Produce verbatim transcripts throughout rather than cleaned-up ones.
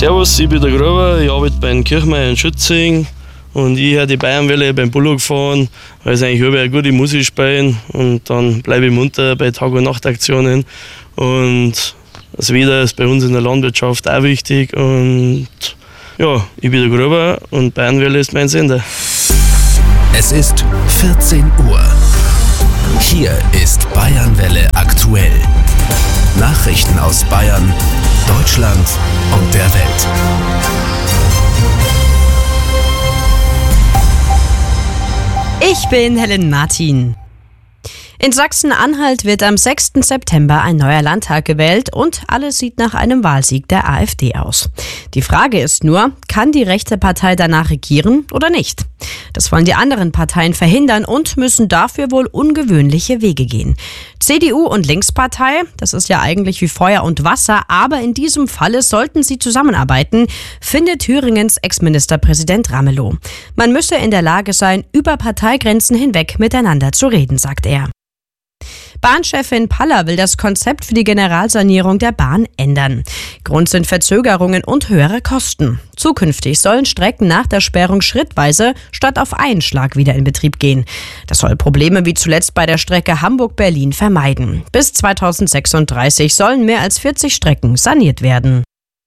Servus, ich bin der Gruber, ich arbeite bei den Kirchmeier in Schützing und ich höre die Bayernwelle beim Bullock fahren, weil es eigentlich überall gute Musik spielen und dann bleibe ich munter bei Tag- und Nachtaktionen und das Wetter ist bei uns in der Landwirtschaft auch wichtig und ja, ich bin der Gruber und Bayernwelle ist mein Sender. Es ist vierzehn Uhr. Hier ist Bayernwelle aktuell. Nachrichten aus Bayern, Deutschland und der Welt. Ich bin Helen Martin. In Sachsen-Anhalt wird am sechsten September ein neuer Landtag gewählt und alles sieht nach einem Wahlsieg der AfD aus. Die Frage ist nur, kann die rechte Partei danach regieren oder nicht? Das wollen die anderen Parteien verhindern und müssen dafür wohl ungewöhnliche Wege gehen. C D U und Linkspartei, das ist ja eigentlich wie Feuer und Wasser, aber in diesem Falle sollten sie zusammenarbeiten, findet Thüringens Ex-Ministerpräsident Ramelow. Man müsse in der Lage sein, über Parteigrenzen hinweg miteinander zu reden, sagt er. Bahnchefin Paller will das Konzept für die Generalsanierung der Bahn ändern. Grund sind Verzögerungen und höhere Kosten. Zukünftig sollen Strecken nach der Sperrung schrittweise statt auf einen Schlag wieder in Betrieb gehen. Das soll Probleme wie zuletzt bei der Strecke Hamburg-Berlin vermeiden. Bis zweitausendsechsunddreißig sollen mehr als vierzig Strecken saniert werden.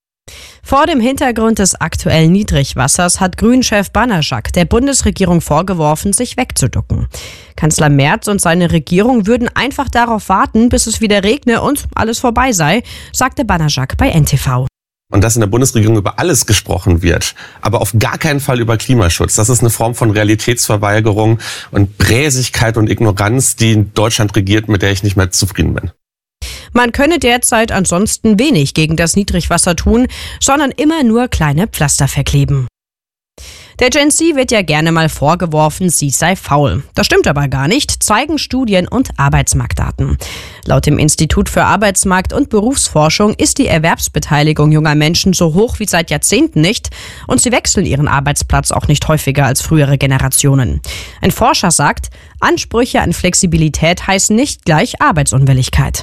Vor dem Hintergrund des aktuellen Niedrigwassers hat Grünen-Chef Banaszak der Bundesregierung vorgeworfen, sich wegzuducken. Kanzler Merz und seine Regierung würden einfach darauf warten, bis es wieder regne und alles vorbei sei, sagte Banaszak bei N T V. Und dass in der Bundesregierung über alles gesprochen wird, aber auf gar keinen Fall über Klimaschutz. Das ist eine Form von Realitätsverweigerung und Bräsigkeit und Ignoranz, die in Deutschland regiert, mit der ich nicht mehr zufrieden bin. Man könne derzeit ansonsten wenig gegen das Niedrigwasser tun, sondern immer nur kleine Pflaster verkleben. Der Gen Z wird ja gerne mal vorgeworfen, sie sei faul. Das stimmt aber gar nicht, zeigen Studien und Arbeitsmarktdaten. Laut dem Institut für Arbeitsmarkt- und Berufsforschung ist die Erwerbsbeteiligung junger Menschen so hoch wie seit Jahrzehnten nicht und sie wechseln ihren Arbeitsplatz auch nicht häufiger als frühere Generationen. Ein Forscher sagt, Ansprüche an Flexibilität heißen nicht gleich Arbeitsunwilligkeit.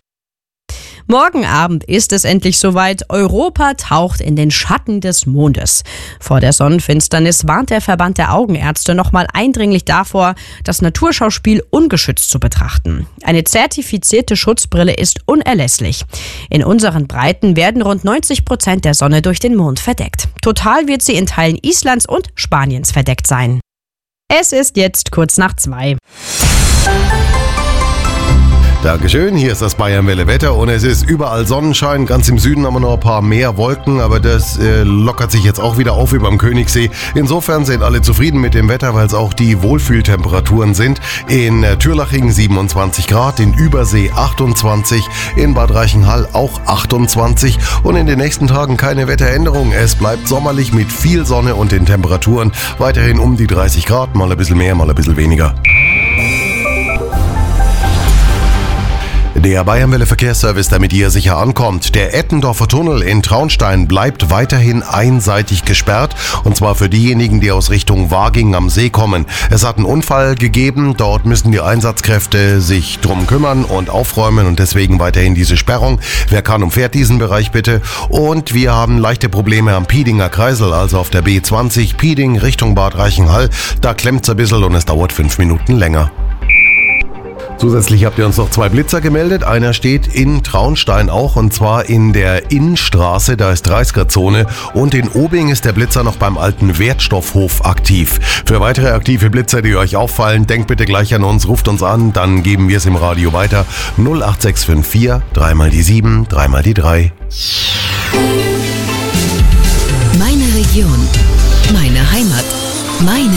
Morgen Abend ist es endlich soweit. Europa taucht in den Schatten des Mondes. Vor der Sonnenfinsternis warnt der Verband der Augenärzte nochmal eindringlich davor, das Naturschauspiel ungeschützt zu betrachten. Eine zertifizierte Schutzbrille ist unerlässlich. In unseren Breiten werden rund neunzig Prozent der Sonne durch den Mond verdeckt. Total wird sie in Teilen Islands und Spaniens verdeckt sein. Es ist jetzt kurz nach zwei. Dankeschön, hier ist das Bayernwelle Wetter und es ist überall Sonnenschein. Ganz im Süden haben wir noch ein paar mehr Wolken, aber das äh, lockert sich jetzt auch wieder auf über dem Königssee. Insofern sind alle zufrieden mit dem Wetter, weil es auch die Wohlfühltemperaturen sind. In äh, Türlaching siebenundzwanzig Grad, in Übersee achtundzwanzig, in Bad Reichenhall auch achtundzwanzig und in den nächsten Tagen keine Wetteränderung. Es bleibt sommerlich mit viel Sonne und den Temperaturen weiterhin um die dreißig Grad, mal ein bisschen mehr, mal ein bisschen weniger. Der Bayernwelle Verkehrsservice, damit ihr sicher ankommt. Der Ettendorfer Tunnel in Traunstein bleibt weiterhin einseitig gesperrt. Und zwar für diejenigen, die aus Richtung Waging am See kommen. Es hat einen Unfall gegeben. Dort müssen die Einsatzkräfte sich drum kümmern und aufräumen. Und deswegen weiterhin diese Sperrung. Wer kann, umfährt diesen Bereich bitte. Und wir haben leichte Probleme am Piedinger Kreisel, also auf der B zwanzig. Pieding Richtung Bad Reichenhall. Da klemmt's ein bisschen und es dauert fünf Minuten länger. Zusätzlich habt ihr uns noch zwei Blitzer gemeldet. Einer steht in Traunstein auch und zwar in der Innenstraße, da ist dreißiger-Zone. Und in Obing ist der Blitzer noch beim alten Wertstoffhof aktiv. Für weitere aktive Blitzer, die euch auffallen, denkt bitte gleich an uns, ruft uns an, dann geben wir es im Radio weiter. null acht sechs fünf vier, dreimal die sieben, dreimal die drei. Meine Region, meine Heimat, meine